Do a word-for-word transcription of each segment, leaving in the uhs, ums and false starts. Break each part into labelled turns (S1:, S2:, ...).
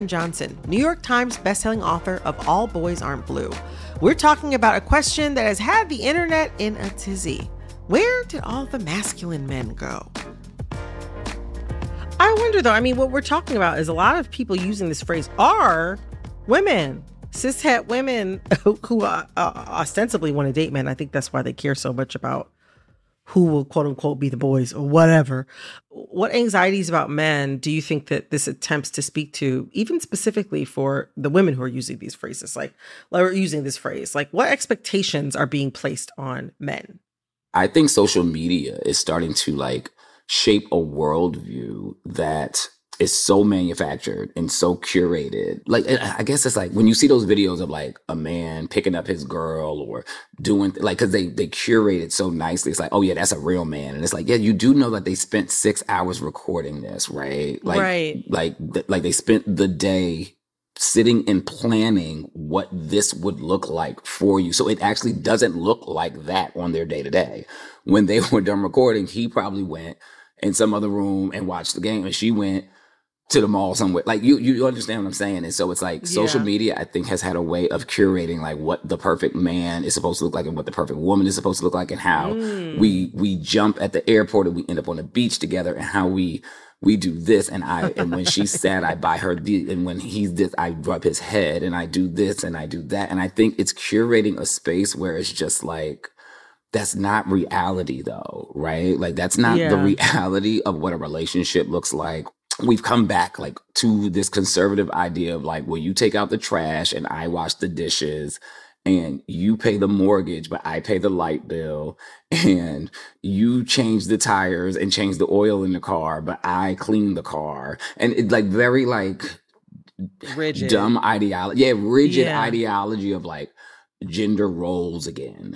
S1: Johnson, New York Times bestselling author of All Boys Aren't Blue. We're talking about a question that has had the internet in a tizzy. Where did all the masculine men go? I wonder, though, I mean, what we're talking about is a lot of people using this phrase are women, cishet women who, who uh, uh, ostensibly want to date men. I think that's why they care so much about who will quote unquote be the boys or whatever. What anxieties about men do you think that this attempts to speak to, even specifically for the women who are using these phrases, like, like using this phrase, like what expectations are being placed on men?
S2: I think social media is starting to like shape a worldview that is so manufactured and so curated. Like, I guess it's like when you see those videos of like a man picking up his girl or doing like, cause they, they curate it so nicely. It's like, oh yeah, that's a real man. And it's like, yeah, you do know that they spent six hours recording this, right? Like,
S1: right.
S2: like, like they spent the day sitting and planning what this would look like for you. So it actually doesn't look like that on their day to day. When they were done recording, he probably went in some other room and watched the game, and she went to the mall somewhere. Like, you, you understand what I'm saying? And so it's like social
S1: Yeah.
S2: media, I think, has had a way of curating like what the perfect man is supposed to look like and what the perfect woman is supposed to look like, and how
S1: Mm.
S2: we, we jump at the airport and we end up on the beach together, and how we, we do this. And I, and when she's sad, I buy her the, and when he's this, I rub his head, and I do this and I do that. And I think it's curating a space where it's just like, that's not reality though, right? Like that's not
S1: Yeah.
S2: the reality of what a relationship looks like. We've come back like to this conservative idea of like, well, you take out the trash and I wash the dishes, and you pay the mortgage, but I pay the light bill, and you change the tires and change the oil in the car, but I clean the car. And it's like very like
S1: Rigid.
S2: dumb ideology. Yeah, rigid
S1: Yeah.
S2: ideology of like gender roles again.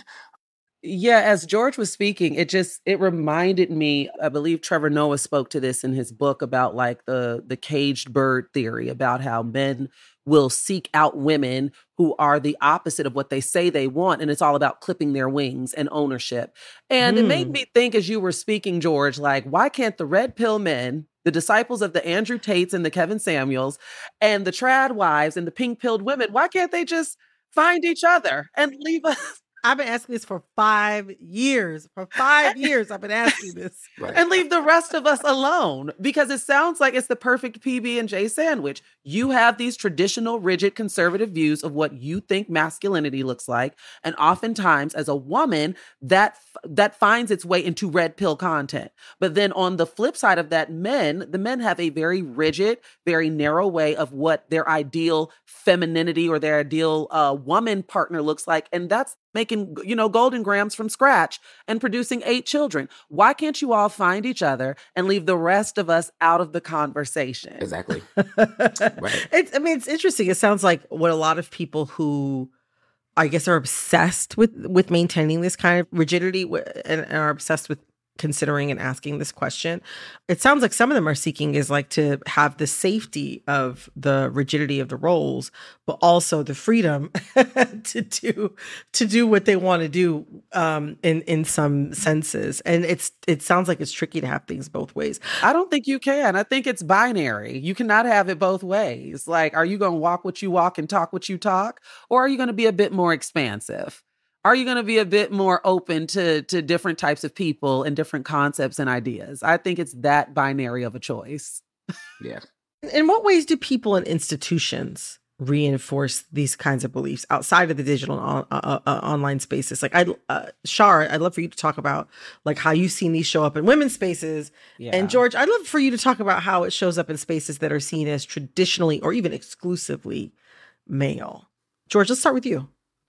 S3: Yeah, as George was speaking, it just, it reminded me, I believe Trevor Noah spoke to this in his book about like the, the caged bird theory, about how men will seek out women who are the opposite of what they say they want. And it's all about clipping their wings and ownership. And it made
S1: Hmm.
S3: me think, as you were speaking, George, like, why can't the red pill men, the disciples of the Andrew Tates and the Kevin Samuels, and the trad wives and the pink pilled women, why can't they just find each other and leave us?
S1: I've been asking this for five years. For five years, I've been asking this.
S2: Right.
S3: And leave the rest of us alone, because it sounds like it's the perfect P B and J sandwich. You have these traditional, rigid, conservative views of what you think masculinity looks like. And oftentimes as a woman, that, that finds its way into red pill content. But then on the flip side of that, men, the men have a very rigid, very narrow way of what their ideal femininity or their ideal uh, woman partner looks like. And that's making, you know, golden grams from scratch and producing eight children. Why can't you all find each other and leave the rest of us out of the conversation?
S2: Exactly. Right.
S1: It's, I mean, it's interesting. It sounds like what a lot of people who, I guess, are obsessed with with maintaining this kind of rigidity w- and, and are obsessed with considering and asking this question. It sounds like some of them are seeking is like to have the safety of the rigidity of the roles, but also the freedom to do to do what they want to do um, in in some senses. And it's it sounds like it's tricky to have things both ways.
S3: I don't think you can. I think it's binary. You cannot have it both ways. Like, are you going to walk what you walk and talk what you talk? Or are you going to be a bit more expansive? Are you going to be a bit more open to, to different types of people and different concepts and ideas? I think it's that binary of a choice.
S2: Yeah.
S1: In what ways do people and institutions reinforce these kinds of beliefs outside of the digital on, uh, uh, online spaces? Like, I, uh, Shar, I'd love for you to talk about like how you've seen these show up in women's spaces.
S3: Yeah.
S1: And George, I'd love for you to talk about how it shows up in spaces that are seen as traditionally or even exclusively male. George, let's start with you.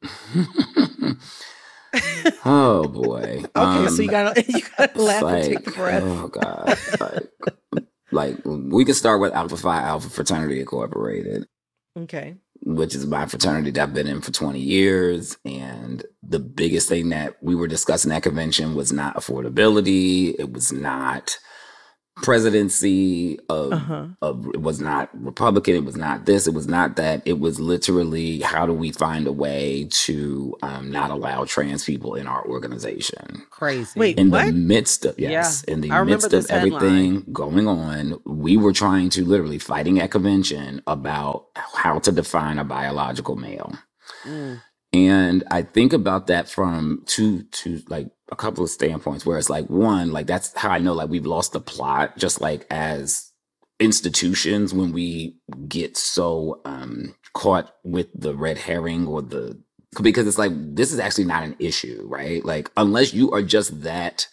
S2: Oh boy.
S1: Okay,
S2: Um,
S1: so you gotta you gotta laugh
S2: like,
S1: and take the breath.
S2: Oh God. Like, like we can start with Alpha Phi Alpha Fraternity Incorporated,
S1: Okay.
S2: which is my fraternity that I've been in for twenty years. And the biggest thing that we were discussing at convention was not affordability. It was not presidency of,
S1: Uh-huh.
S2: of it was not Republican, it was not this, it was not that. It was literally, how do we find a way to um, not allow trans people in our organization?
S3: Crazy.
S1: Wait,
S2: In
S1: what?
S2: the midst of, yes,
S3: Yeah,
S2: in the
S3: I remember
S2: midst of
S3: this headline.
S2: everything going on, we were trying to literally fighting at convention about how to define a biological male.
S3: Mm.
S2: And I think about that from two, two, like a couple of standpoints where it's like, one, like that's how I know like we've lost the plot, just like as institutions when we get so um, caught with the red herring or the, because it's like, this is actually not an issue, right? Like, unless you are just that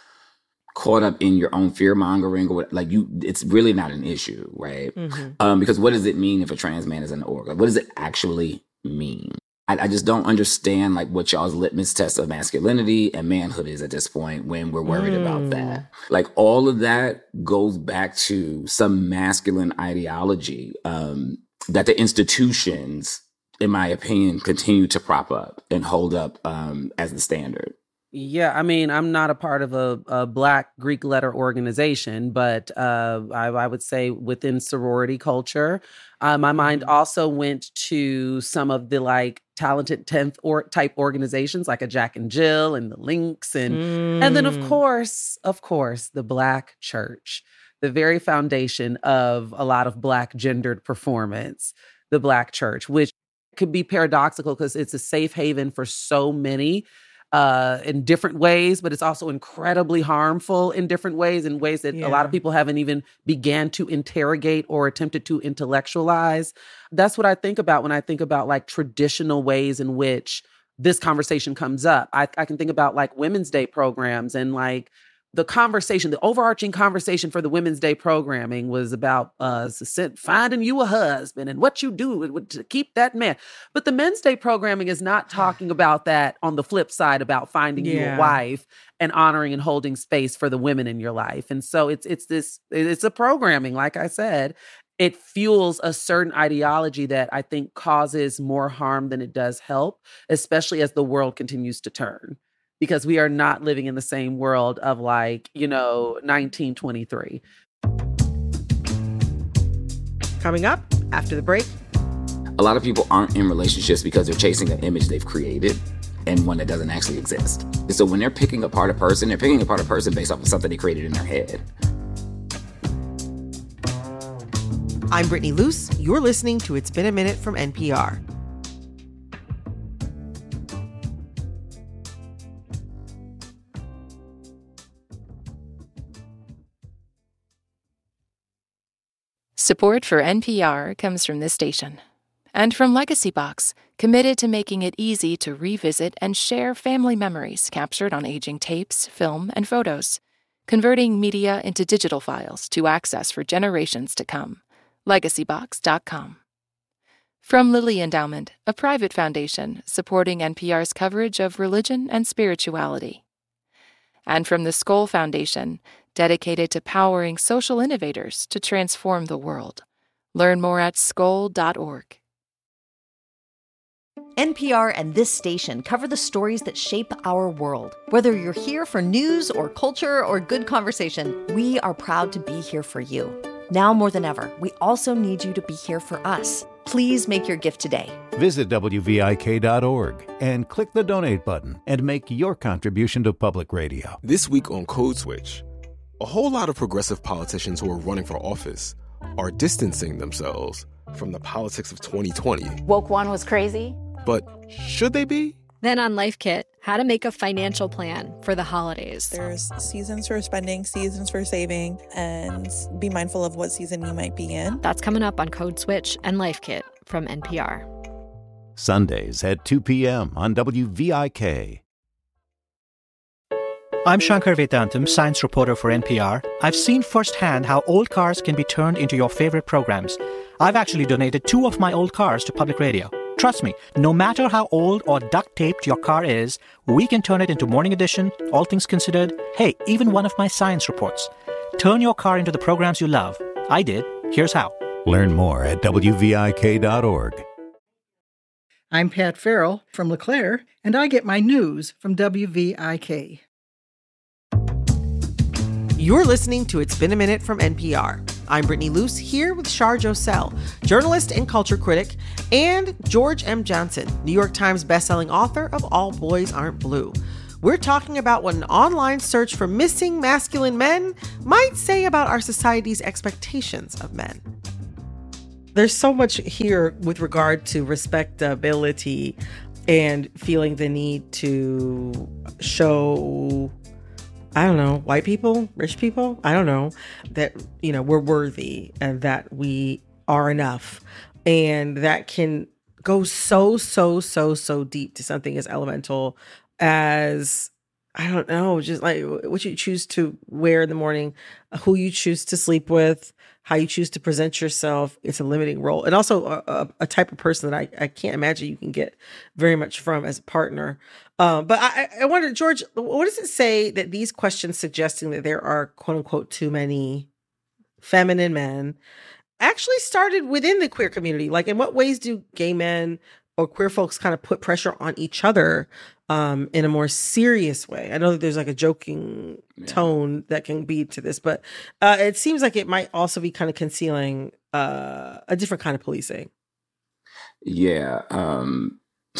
S2: caught up in your own fear mongering or what, like you, it's really not an issue, right?
S1: Mm-hmm.
S2: Um, because what does it mean if a trans man is in the org? Like, what does it actually mean? I, I just don't understand like what y'all's litmus test of masculinity and manhood is at this point when we're worried
S1: Mm.
S2: about that. Like all of that goes back to some masculine ideology um, that the institutions, in my opinion, continue to prop up and hold up um, as the standard.
S3: Yeah, I mean, I'm not a part of a, a Black Greek letter organization, but uh, I, I would say within sorority culture, uh, my mind also went to some of the like talented tenth or type organizations like a Jack and Jill and the Lynx, and
S1: Mm.
S3: and then of course, of course, the Black church, the very foundation of a lot of Black gendered performance, the Black church, which could be paradoxical because it's a safe haven for so many uh, in different ways, but it's also incredibly harmful in different ways, in ways that a lot of
S1: Yeah.
S3: people haven't even began to interrogate or attempted to intellectualize. That's what I think about when I think about like traditional ways in which this conversation comes up. I, I can think about like Women's Day programs and like the conversation, the overarching conversation for the Women's Day programming was about uh, finding you a husband and what you do to keep that man. But the Men's Day programming is not talking about that on the flip side about finding you
S1: Yeah.
S3: a wife and honoring and holding space for the women in your life. And so it's it's this, it's a programming, like I said, it fuels a certain ideology that I think causes more harm than it does help, especially as the world continues to turn. Because we are not living in the same world of like, you know, nineteen twenty-three.
S1: Coming up after the break.
S2: A lot of people aren't in relationships because they're chasing an image they've created and one that doesn't actually exist. And so when they're picking apart a person, they're picking apart a person based off of something they created in their head.
S1: I'm Brittany Luce. You're listening to It's Been a Minute from N P R.
S4: Support for N P R comes from this station. And from Legacy Box, committed to making it easy to revisit and share family memories captured on aging tapes, film, and photos, converting media into digital files to access for generations to come. legacy box dot com. From Lilly Endowment, a private foundation supporting N P R's coverage of religion and spirituality. And from the Skoll Foundation, dedicated to powering social innovators to transform the world. Learn more at skoll dot org.
S5: N P R and this station cover the stories that shape our world. Whether you're here for news or culture or good conversation, we are proud to be here for you. Now more than ever, we also need you to be here for us. Please make your gift today.
S6: Visit W V I K dot org and click the donate button and make your contribution to public radio.
S7: This week on Code Switch, a whole lot of progressive politicians who are running for office are distancing themselves from the politics of twenty twenty.
S8: Woke One was crazy.
S7: But should they be?
S9: Then on Life Kit, how to make a financial plan for the holidays.
S10: There's seasons for spending, seasons for saving, and be mindful of what season you might be in.
S9: That's coming up on Code Switch and Life Kit from N P R.
S6: Sundays at two p.m. on W V I K.
S11: I'm Shankar Vedantam, science reporter for N P R. I've seen firsthand how old cars can be turned into your favorite programs. I've actually donated two of my old cars to public radio. Trust me, no matter how old or duct-taped your car is, we can turn it into Morning Edition, All Things Considered, hey, even one of my science reports. Turn your car into the programs you love. I did. Here's how.
S6: Learn more at W V I K dot org.
S12: I'm Pat Farrell from LeClaire, and I get my news from W V I K.
S1: You're listening to It's Been a Minute from N P R. I'm Brittany Luce here with Shar Jossell, journalist and culture critic, and George M. Johnson, New York Times bestselling author of All Boys Aren't Blue. We're talking about what an online search for missing masculine men might say about our society's expectations of men. There's so much here with regard to respectability and feeling the need to show, I don't know, white people, rich people, I don't know, that, you know, we're worthy and that we are enough. And that can go so, so, so, so deep to something as elemental as, I don't know, just like what you choose to wear in the morning, who you choose to sleep with, how you choose to present yourself. It's a limiting role. And also a, a, a type of person that I, I can't imagine you can get very much from as a partner. Um, but I, I wonder, George, what does it say that these questions suggesting that there are, quote unquote, too many feminine men actually started within the queer community? Like, in what ways do gay men or queer folks kind of put pressure on each other um, in a more serious way? I know that there's like a joking yeah. tone that can be to this, but uh, it seems like it might also be kind of concealing uh, a different kind of policing.
S2: Yeah. Um,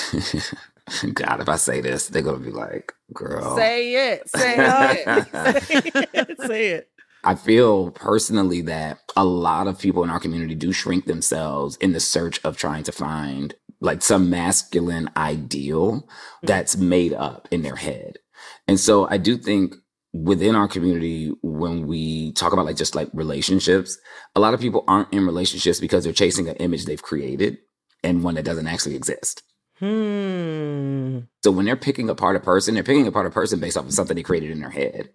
S2: God, if I say this, they're going to be like, girl.
S3: Say it. Say it.
S1: say it. Say it.
S2: I feel personally that a lot of people in our community do shrink themselves in the search of trying to find like some masculine ideal that's made up in their head. And so I do think within our community, when we talk about like just like relationships, a lot of people aren't in relationships because they're chasing an image they've created and one that doesn't actually exist.
S1: Hmm.
S2: So when they're picking apart a person, they're picking apart a person based off of something they created in their head.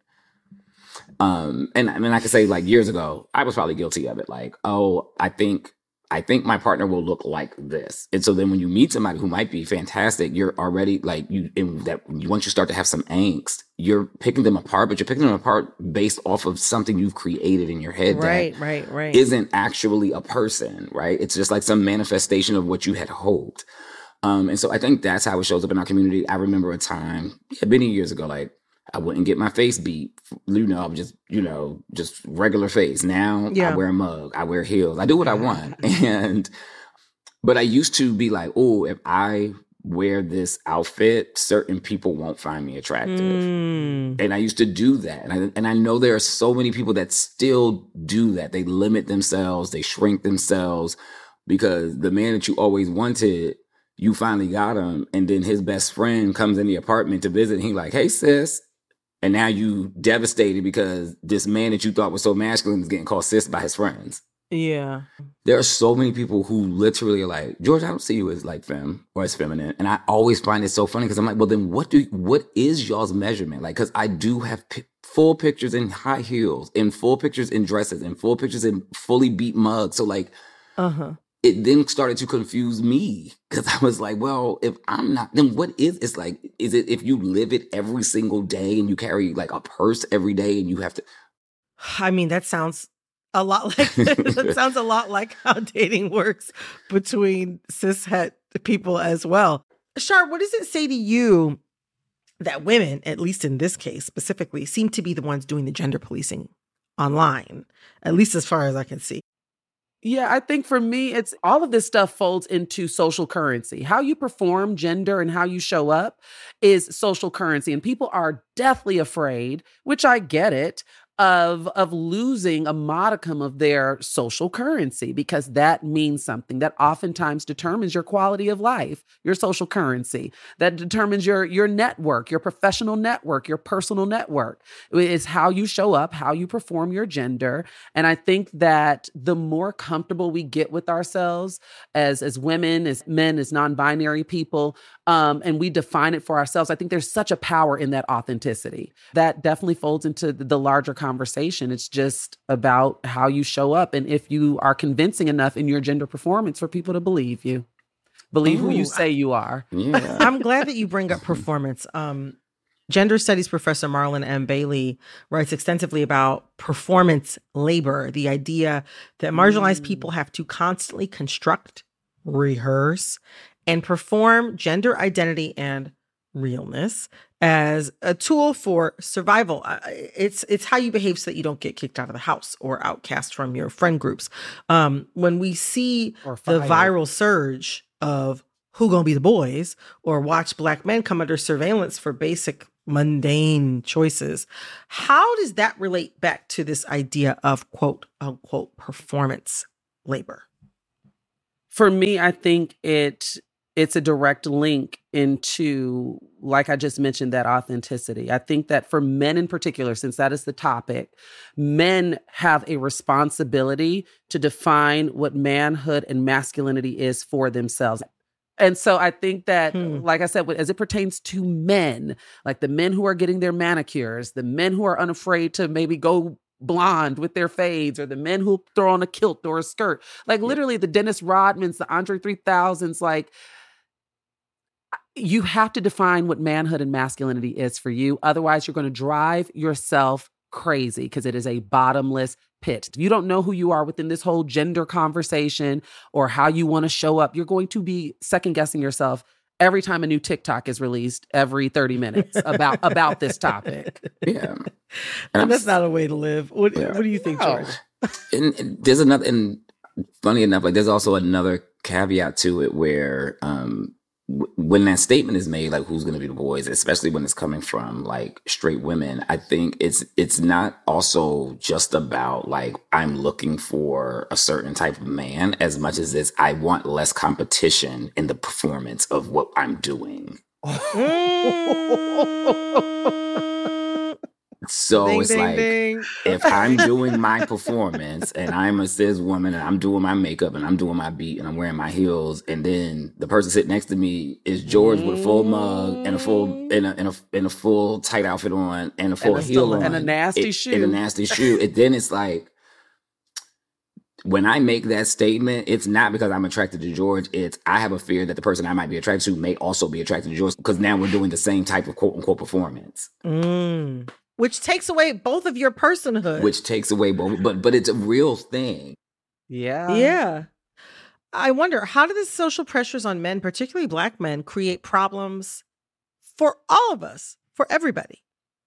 S2: Um, and I mean, I could say like years ago, I was probably guilty of it. Like, oh, I think, I think my partner will look like this. And so then when you meet somebody who might be fantastic, you're already like you, in that once you start to have some angst, you're picking them apart, but you're picking them apart based off of something you've created in your head.
S1: Right,
S2: that
S1: right, right.
S2: Isn't actually a person, right? It's just like some manifestation of what you had hoped. Um, and so I think that's how it shows up in our community. I remember a time yeah, many years ago, like, I wouldn't get my face beat. You know, I'm just, you know, just regular face. Now yeah. I wear a mug. I wear heels. I do what I want. And, but I used to be like, oh, if I wear this outfit, certain people won't find me attractive. Mm. And I used to do that. And I, and I know there are so many people that still do that. They limit themselves. They shrink themselves because the man that you always wanted, you finally got him. And then his best friend comes in the apartment to visit. And he's like, hey, sis. And now you devastated because this man that you thought was so masculine is getting called sis by his friends.
S1: Yeah.
S2: There are so many people who literally are like, George, I don't see you as like femme or as feminine. And I always find it so funny because I'm like, well, then what do, what is y'all's measurement? Like, cause I do have p- full pictures in high heels and full pictures in dresses and full pictures in fully beat mugs. So like, uh-huh. It then started to confuse me because I was like, well, if I'm not, then what is, it's like, is it if you live it every single day and you carry like a purse every day and you have to.
S1: I mean, that sounds a lot like, that sounds a lot like how dating works between cishet people as well. Shar, what does it say to you that women, at least in this case specifically, seem to be the ones doing the gender policing online, at least as far as I can see?
S3: Yeah, I think for me, it's all of this stuff folds into social currency. How you perform gender and how you show up is social currency. And people are deathly afraid, which I get it, of, of losing a modicum of their social currency because that means something. That oftentimes determines your quality of life, your social currency. That determines your, your network, your professional network, your personal network. It's how you show up, how you perform your gender. And I think that the more comfortable we get with ourselves as, as women, as men, as non-binary people, um, and we define it for ourselves, I think there's such a power in that authenticity. That definitely folds into the larger conversation. It's just about how you show up and if you are convincing enough in your gender performance for people to believe you. Believe Ooh, who you say you are.
S2: Yeah.
S1: I'm glad that you bring up performance. Um, gender studies professor Marlon M. Bailey writes extensively about performance labor, the idea that marginalized mm. people have to constantly construct, rehearse, and perform gender identity and realness as a tool for survival. It's it's how you behave so that you don't get kicked out of the house or outcast from your friend groups. Um, when we see the viral surge of who gonna be the boys, or watch Black men come under surveillance for basic mundane choices, how does that relate back to this idea of quote unquote performance labor?
S3: For me, I think it it's a direct link into, like I just mentioned, that authenticity. I think that for men in particular, since that is the topic, men have a responsibility to define what manhood and masculinity is for themselves. And so I think that, hmm. like I said, as it pertains to men, like the men who are getting their manicures, the men who are unafraid to maybe go blonde with their fades, or the men who throw on a kilt or a skirt, like literally the Dennis Rodmans, the Andre three thousands, like you have to define what manhood and masculinity is for you. Otherwise, you're going to drive yourself crazy because it is a bottomless pit. If you don't know who you are within this whole gender conversation or how you want to show up, you're going to be second guessing yourself every time a new TikTok is released every thirty minutes about, about this topic.
S2: Yeah. And,
S1: and that's not a way to live. What, yeah. what do you think, George?
S2: And, and there's another, and funny enough, like there's also another caveat to it where, um, when that statement is made, like who's going to be the boys, especially when it's coming from like straight women, I think it's it's not also just about like I'm looking for a certain type of man as much as it's I want less competition in the performance of what I'm doing. So ding, it's ding, like, ding. If I'm doing my performance and I'm a cis woman and I'm doing my makeup and I'm doing my beat and I'm wearing my heels, and then the person sitting next to me is George with a full mug and a full in a in a, in a full tight outfit on and a full and a heel on
S3: and a nasty
S2: it,
S3: shoe
S2: and a nasty shoe, it, then it's like when I make that statement, it's not because I'm attracted to George. It's I have a fear that the person I might be attracted to may also be attracted to George because now we're doing the same type of quote unquote performance.
S1: Mm. Which takes away both of your personhood.
S2: Which takes away both, but but it's a real thing.
S3: Yeah.
S1: Yeah. I wonder, how do the social pressures on men, particularly Black men, create problems for all of us, for everybody?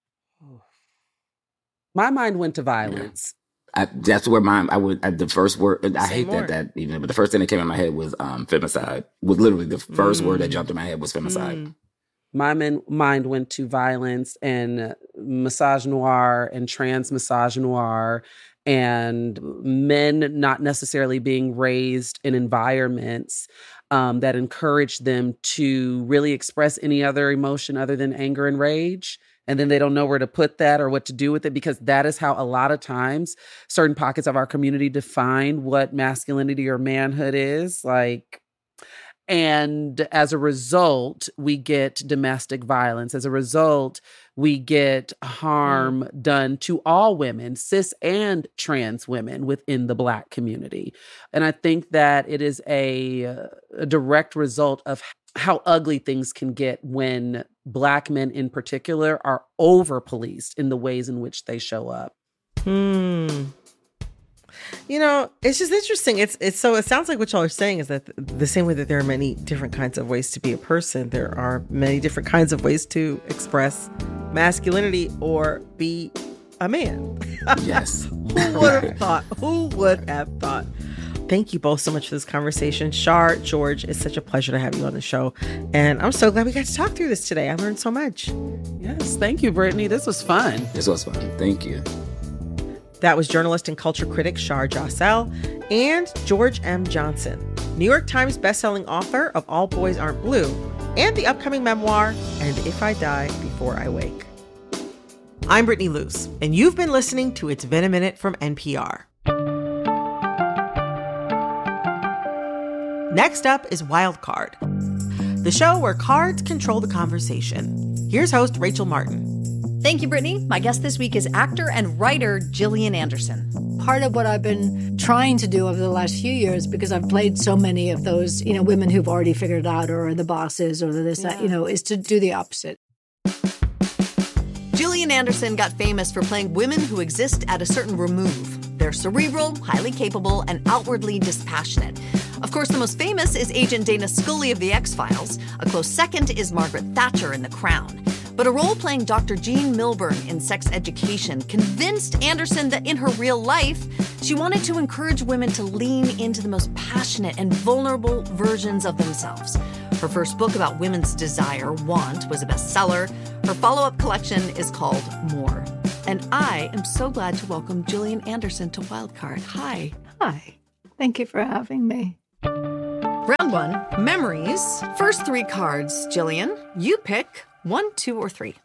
S3: My mind went to violence.
S2: Yeah. I, that's where my, I would, I, the first word, I
S1: Say
S2: hate
S1: more.
S2: that, that even, but the first thing that came in my head was um, femicide. Was literally the first mm. word that jumped in my head was femicide.
S1: Mm.
S3: My men, mind went to violence and misogynoir and trans misogynoir and men not necessarily being raised in environments um, that encourage them to really express any other emotion other than anger and rage. And then they don't know where to put that or what to do with it, because that is how a lot of times certain pockets of our community define what masculinity or manhood is. Like, and as a result, we get domestic violence. As a result, we get harm mm. done to all women, cis and trans women within the Black community. And I think that it is a, a direct result of how ugly things can get when Black men in particular are over-policed in the ways in which they show up.
S1: Hmm. You know, it's just interesting. It's it's so it sounds like what y'all are saying is that the same way that there are many different kinds of ways to be a person, there are many different kinds of ways to express masculinity or be a man.
S2: Yes.
S1: Who would have thought? Who would have thought? Thank you both so much for this conversation. Shar, George, it's such a pleasure to have you on the show. And I'm so glad we got to talk through this today. I learned so much.
S3: Yes, thank you, Brittany. This was fun.
S2: This was fun. Thank you.
S1: That was journalist and culture critic Shar Jossell and George M. Johnson, New York Times bestselling author of All Boys Aren't Blue and the upcoming memoir, And If I Die Before I Wake. I'm Brittany Luce, and you've been listening to It's Been a Minute from N P R. Next up is Wild Card, the show where cards control the conversation. Here's host Rachel Martin.
S5: Thank you, Brittany. My guest this week is actor and writer Gillian Anderson.
S8: Part of what I've been trying to do over the last few years, because I've played so many of those, you know, women who've already figured it out, or are the bosses, or the this, yeah. that, you know, is to do the opposite.
S5: Gillian Anderson got famous for playing women who exist at a certain remove. They're cerebral, highly capable, and outwardly dispassionate. Of course, the most famous is Agent Dana Scully of The X-Files. A close second is Margaret Thatcher in The Crown. But a role playing Doctor Jean Milburn in Sex Education convinced Anderson that in her real life, she wanted to encourage women to lean into the most passionate and vulnerable versions of themselves. Her first book about women's desire, Want, was a bestseller. Her follow-up collection is called More. And I am so glad to welcome Gillian Anderson to Wildcard. Hi.
S8: Hi. Thank you for having me.
S5: Round one, memories. First three cards, Gillian. You pick one, two, or three.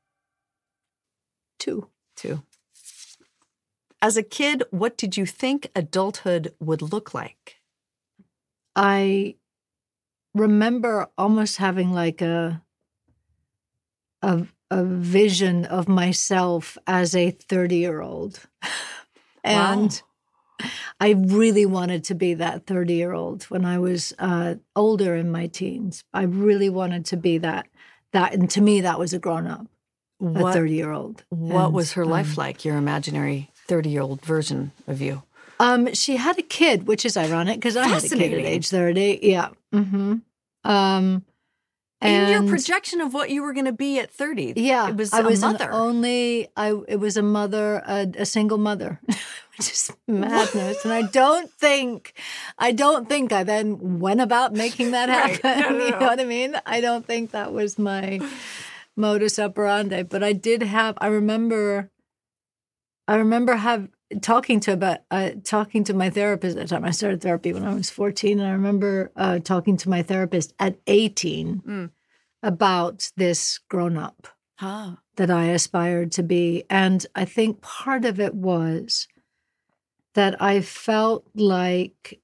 S8: Two.
S5: Two. As a kid, what did you think adulthood would look like?
S8: I remember almost having like a, a, a vision of myself as a thirty-year-old. And wow. I really wanted to be that thirty-year-old when I was uh, older in my teens. I really wanted to be that. That, and to me, that was a grown-up, a thirty-year-old.
S5: What
S8: and,
S5: was her life
S8: um,
S5: like, your imaginary thirty-year-old version of you?
S8: Um, she had a kid, which is ironic because I had a kid at age thirty. Yeah. Mm-hmm. Um,
S5: and your projection of what you were going to be at thirty.
S8: Yeah.
S5: It was
S8: I
S5: a
S8: was
S5: mother.
S8: An only, I, it was a mother, a, a single mother, which is madness. And I don't think, I don't think I then went about making that happen. Right. No, no, no. You know what I mean? I don't think that was my modus operandi, but I did have, I remember, I remember have talking to about, uh, talking to my therapist at the time. I started therapy when I was fourteen. And I remember uh, talking to my therapist at eighteen mm. about this grown up huh. that I aspired to be. And I think part of it was that I felt like,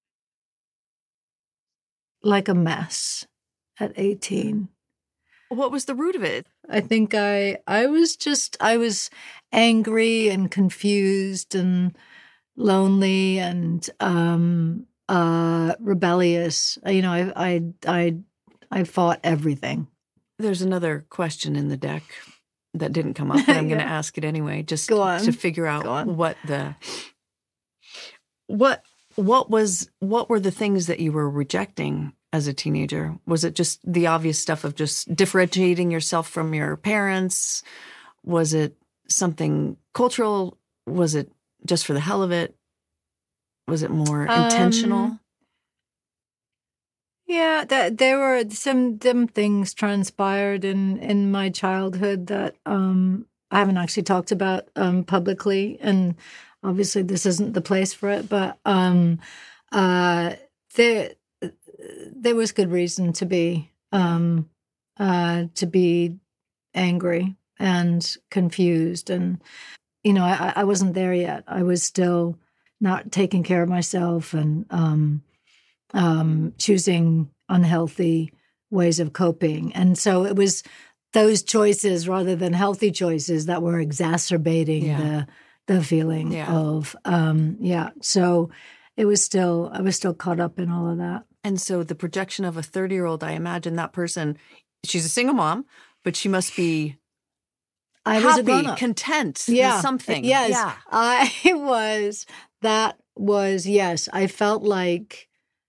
S8: like a mess at eighteen.
S5: What was the root of it?
S8: I think I I was just, I was angry and confused and lonely and um, uh, rebellious. You know, I, I, I, I fought everything.
S5: There's another question in the deck that didn't come up, but I'm yeah. going to ask it anyway, just to figure out what the, what, what was, what were the things that you were rejecting as a teenager? Was it just the obvious stuff of just differentiating yourself from your parents? Was it something cultural? Was it just for the hell of it? Was it more um, intentional?
S8: Yeah, that there were some them things transpired in, in my childhood that um, I haven't actually talked about um, publicly, and obviously this isn't the place for it. But um, uh, there there was good reason to be um, uh, to be angry and confused, and you know I, I wasn't there yet. I was still not taking care of myself and um, um, choosing unhealthy ways of coping, and so it was those choices rather than healthy choices that were exacerbating yeah. the the feeling yeah. of um, yeah. So it was still I was still caught up in all of that.
S5: And so the projection of a thirty-year-old, I imagine that person, she's a single mom, but she must be
S8: I
S5: happy,
S8: was a grown-up.
S5: content
S8: yeah.
S5: with something.
S8: Yes,
S5: yeah.
S8: I was. That was, yes, I felt like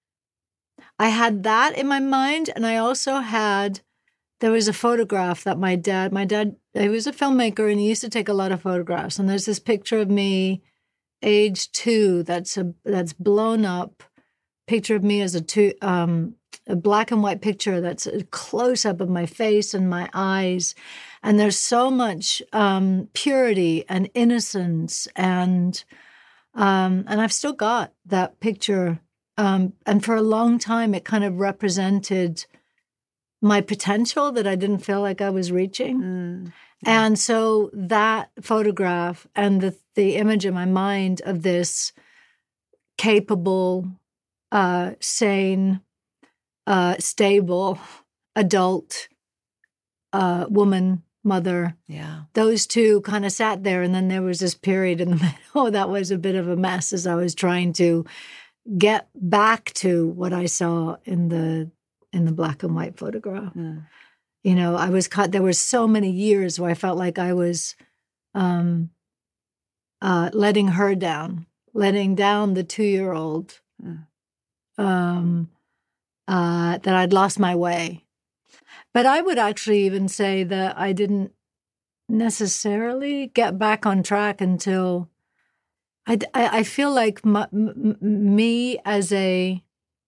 S8: I had that in my mind. And I also had, there was a photograph that my dad, my dad, he was a filmmaker and he used to take a lot of photographs. And there's this picture of me, age two, that's a, that's blown up. Picture of me as a two, um, a black and white picture that's a close up of my face and my eyes. And there's so much um, purity and innocence. And um, and I've still got that picture. Um, and for a long time, it kind of represented my potential that I didn't feel like I was reaching. Mm. And so that photograph and the the image in my mind of this capable, Uh, sane, uh, stable, adult uh, woman, mother.
S5: Yeah.
S8: Those two kind of sat there. And then there was this period in the middle that was a bit of a mess as I was trying to get back to what I saw in the in the black and white photograph. Mm. You know, I was caught, there were so many years where I felt like I was um, uh, letting her down, letting down the two-year-old. Mm. Um, uh, that I'd lost my way. But I would actually even say that I didn't necessarily get back on track until I, I, I feel like my, m- me as a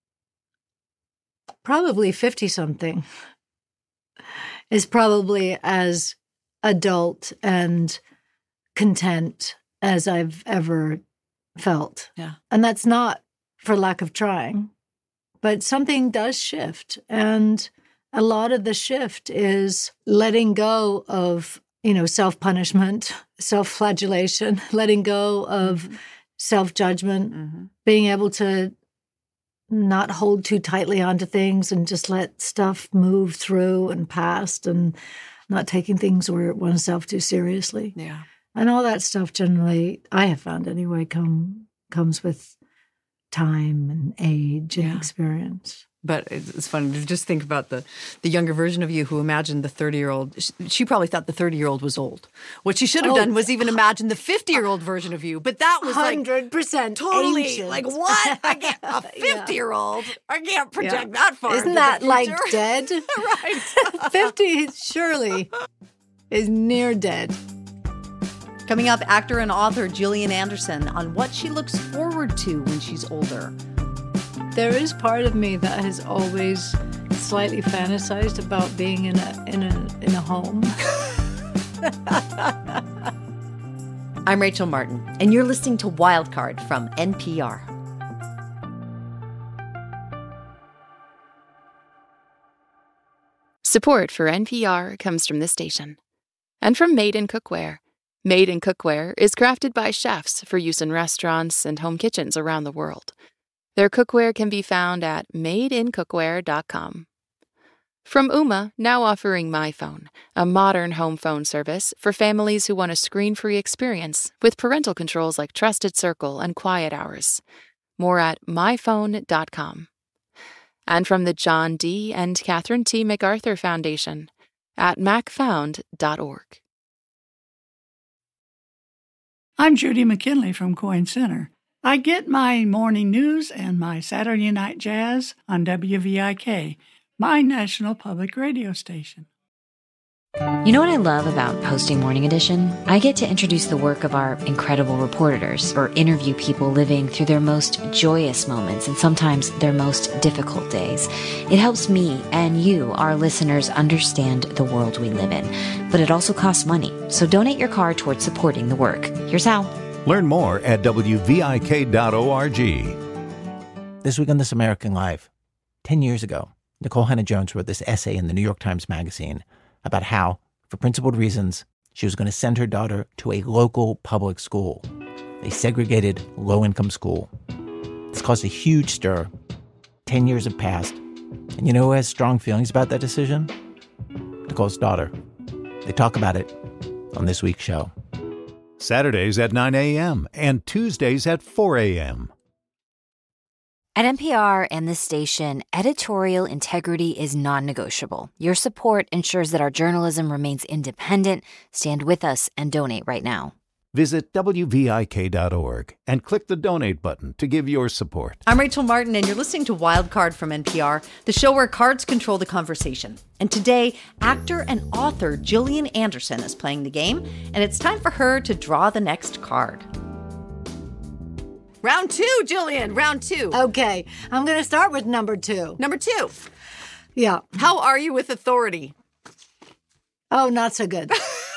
S8: probably fifty-something is probably as adult and content as I've ever felt.
S3: Yeah.
S8: And that's not for lack of trying, but something does shift. And a lot of the shift is letting go of, you know, self-punishment, self-flagellation, letting go of mm-hmm. self-judgment, mm-hmm. being able to not hold too tightly onto things and just let stuff move through and past, and not taking things or oneself too seriously.
S3: Yeah.
S8: And all that stuff generally, I have found anyway, come comes with time and age and
S13: Yeah.
S8: experience.
S13: But it's funny to just think about the, the younger version of you who imagined the thirty-year-old. She probably thought the thirty-year-old was old. What she should have
S8: Oh.
S13: done was even imagine the fifty-year-old version of you. But that was like
S8: one hundred percent
S13: totally
S8: ancient.
S13: like, what? I can't, a fifty-year-old? I can't project
S8: Yeah.
S13: that far.
S8: Isn't
S13: into
S8: that
S13: the
S8: like
S13: future.
S8: dead?
S13: Right.
S8: fifty surely is near dead.
S5: Coming up, actor and author Gillian Anderson on what she looks forward to when she's older.
S8: There is part of me that has always slightly fantasized about being in a in a in a home.
S5: I'm Rachel Martin, and you're listening to Wildcard from N P R.
S4: Support for N P R comes from this station and from Made in Cookware. Made in Cookware is crafted by chefs for use in restaurants and home kitchens around the world. Their cookware can be found at made in cookware dot com. From Ooma, now offering MyPhone, a modern home phone service for families who want a screen-free experience with parental controls like Trusted Circle and Quiet Hours. More at my phone dot com. And from the John D. and Catherine T. MacArthur Foundation at mac found dot org.
S14: I'm Judy McKinley from Coyne Center. I get my morning news and my Saturday night jazz on W V I K, my national public radio station.
S15: You know what I love about hosting Morning Edition? I get to introduce the work of our incredible reporters or interview people living through their most joyous moments and sometimes their most difficult days. It helps me and you, our listeners, understand the world we live in. But it also costs money, so donate your card towards supporting the work. Here's how.
S6: Learn more at W V I K dot org.
S16: This week on This American Life, ten years ago, Nicole Hannah-Jones wrote this essay in the New York Times Magazine about how, for principled reasons, she was going to send her daughter to a local public school, a segregated, low-income school. This caused a huge stir. Ten years have passed. And you know who has strong feelings about that decision? Nicole's daughter. They talk about it on this week's show.
S6: Saturdays at nine a.m. and Tuesdays at four a.m.
S15: At N P R and this station, editorial integrity is non-negotiable. Your support ensures that our journalism remains independent. Stand with us and donate right now.
S6: Visit W V I K dot org and click the donate button to give your support.
S5: I'm Rachel Martin, and you're listening to Wildcard from N P R, the show where cards control the conversation. And today, actor and author Gillian Anderson is playing the game, and it's time for her to draw the next card. Round two, Gillian, round two.
S8: Okay, I'm going to start with number two.
S5: Number two.
S8: Yeah.
S5: How are you with authority?
S8: Oh, not so good.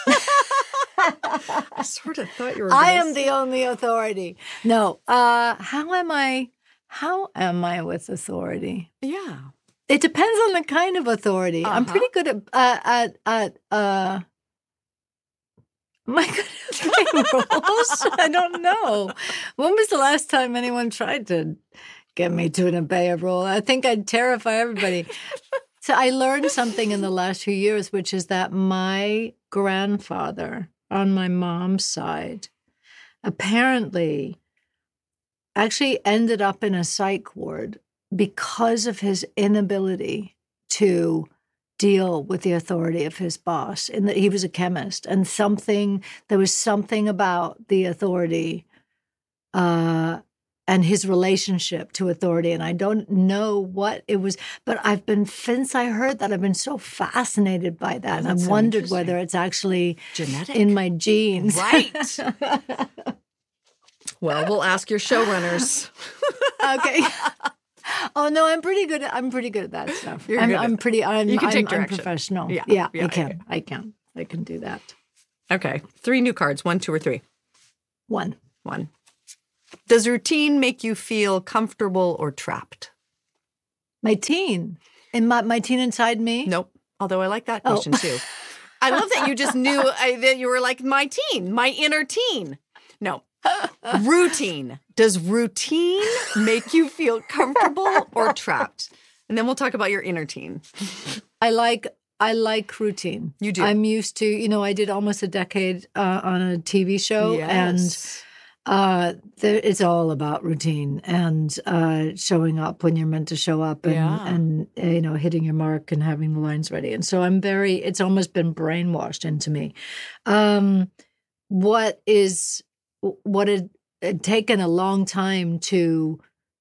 S5: I sort of thought you were
S8: I
S5: gonna
S8: am
S5: say-
S8: the only authority. No. Uh, how am I? How am I with authority?
S5: Yeah.
S8: It depends on the kind of authority. I'm
S5: Uh-huh.
S8: pretty good at uh, at at uh. Am I good at playing roles? I don't know. When was the last time anyone tried to get me to obey a rule? I think I'd terrify everybody. So I learned something in the last few years, which is that my grandfather on my mom's side apparently actually ended up in a psych ward because of his inability to deal with the authority of his boss, in that he was a chemist, and something there was something about the authority uh, and his relationship to authority. And I don't know what it was, but I've been, since I heard that, I've been so fascinated by that. And I've
S13: so
S8: wondered whether it's actually
S13: genetic
S8: in my genes.
S13: Right. Well, we'll ask your showrunners.
S8: Okay. Oh no, I'm pretty good. At, I'm pretty good at that stuff.
S13: You're
S8: I'm,
S13: good
S8: I'm
S13: at
S8: pretty. I'm,
S13: You can
S8: I'm,
S13: take
S8: I'm
S13: direction.
S8: professional.
S13: Yeah,
S8: Yeah,
S13: yeah,
S8: I can.
S13: yeah.
S8: I can. I can do that.
S13: Okay. Three new cards. One, two, or three?
S8: One.
S13: One. Does routine make you feel comfortable or trapped?
S8: My teen. And my, my teen inside me?
S13: Nope. Although I like that
S8: Oh.
S13: question too. I love that you just knew I, that you were like my teen, my inner teen. No. Routine. Does routine make you feel comfortable or trapped? And then we'll talk about your inner teen.
S8: I like I like routine.
S13: You do.
S8: I'm used to, you know, I did almost a decade uh, on a T V show,
S13: Yes.
S8: and uh, there, it's all about routine and uh, showing up when you're meant to show up, and,
S13: Yeah.
S8: and uh, you know, hitting your mark and having the lines ready. And so I'm very. It's almost been brainwashed into me. Um, what is what had, had taken a long time to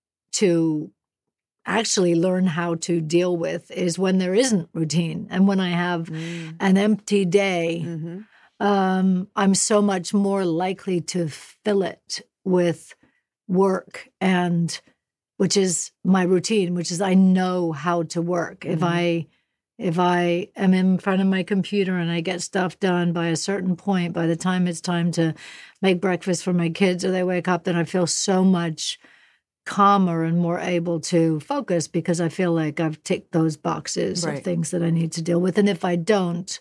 S8: to. actually learn how to deal with is when there isn't routine. And when I have
S13: Mm.
S8: an empty day,
S13: Mm-hmm.
S8: um, I'm so much more likely to fill it with work, and which is my routine, which is I know how to work.
S13: Mm-hmm.
S8: If I if I am in front of my computer and I get stuff done by a certain point, by the time it's time to make breakfast for my kids or they wake up, then I feel so much calmer and more able to focus because I feel like I've ticked those boxes
S13: Right.
S8: of things that I need to deal with. And if I don't,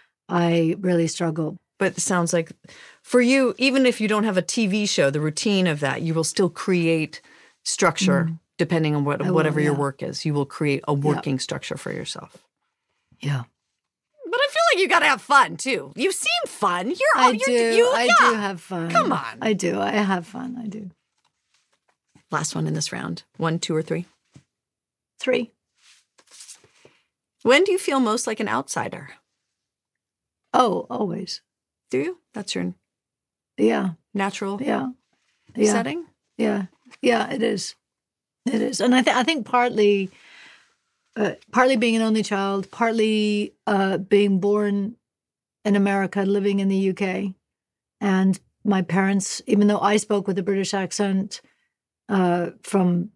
S8: I really struggle.
S13: But it sounds like for you, even if you don't have a T V show, the routine of that, you will still create structure
S8: Mm.
S13: depending on what
S8: I will,
S13: whatever your
S8: yeah.
S13: work is. You will create a working structure for yourself.
S8: Yeah.
S13: But I feel like you got to have fun too. You seem fun. You're
S8: I
S13: you're,
S8: do.
S13: You,
S8: I
S13: yeah.
S8: do have fun.
S13: Come on.
S8: I do. I have fun. I do.
S13: Last one in this round. One, two, or three?
S8: Three.
S13: When do you feel most like an outsider?
S8: Oh, always.
S13: Do you? That's your
S8: Yeah.
S13: natural
S8: Yeah. Yeah.
S13: setting?
S8: Yeah. Yeah, it is. It is. And I, th- I think partly, uh, partly being an only child, partly uh, being born in America, living in the U K. And my parents, even though I spoke with a British accent uh, from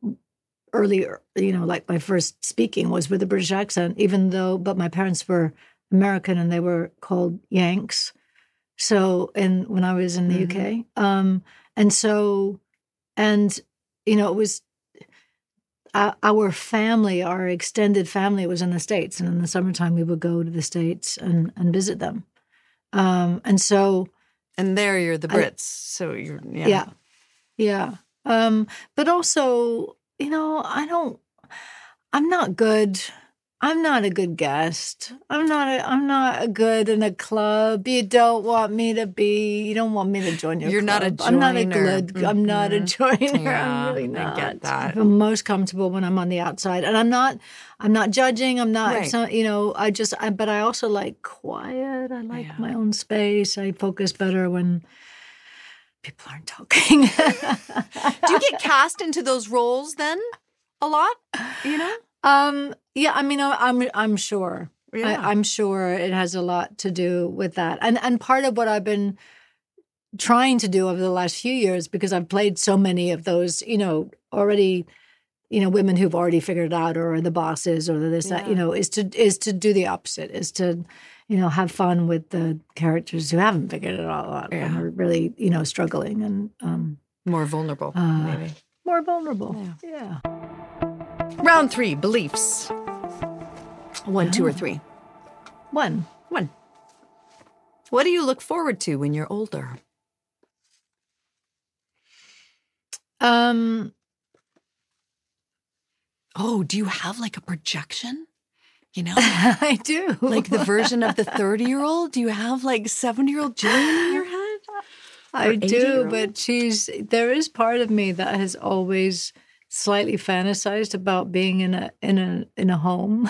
S8: earlier, you know, like my first speaking was with a British accent, even though, but my parents were American and they were called Yanks. So, and when I was in the
S13: Mm-hmm.
S8: U K, um, and so, and, you know, it was, uh, our family, our extended family was in the States. And in the summertime, we would go to the States and, and visit them. Um, and so.
S13: And there you're the
S8: I-
S13: Brits. so you're, yeah.
S8: Yeah. Yeah. Um, but also, you know, I don't, I'm not good. I'm not a good guest. I'm not a, I'm not a good in a club. You don't want me to be, you don't want me to join your
S13: You're not a
S8: club. I'm not a
S13: joiner.
S8: good, I'm not a
S13: Mhm.
S8: joiner.
S13: Yeah,
S8: I'm really
S13: I
S8: not.
S13: get that.
S8: I feel most comfortable when I'm on the outside. And I'm not, I'm not judging. I'm not,
S13: Right.
S8: it's not, you know, I just, I, but I also like quiet. I like my own space. I focus better when people aren't talking.
S13: Do you get cast into those roles then a lot? You know?
S8: Um. Yeah. I mean, I- I'm. I'm sure.
S13: Yeah.
S8: I, I'm sure it has a lot to do with that, and and part of what I've been trying to do over the last few years, because I've played so many of those, you know, already, you know, women who've already figured it out, or are the bosses, or the this that, you
S13: Yeah.
S8: know, is to is to do the opposite, is to, you know, have fun with the characters who haven't figured it all out and
S13: Yeah.
S8: are really, you know, struggling and um
S13: More vulnerable,
S8: uh,
S13: maybe.
S8: more vulnerable. Yeah.
S13: Round three, beliefs. One, two, or
S8: Oh.
S13: three?
S8: One.
S13: One. What do you look forward to when you're older?
S8: Um.
S13: Oh, do you have like a projection? You know?
S8: I do.
S13: Like the version of the thirty-year-old? Do you have like seventy-year-old Jillian in your head?
S8: I
S13: Or
S8: do,
S13: eighty-year-old?
S8: but she's there is part of me that has always slightly fantasized about being in a in a in a home.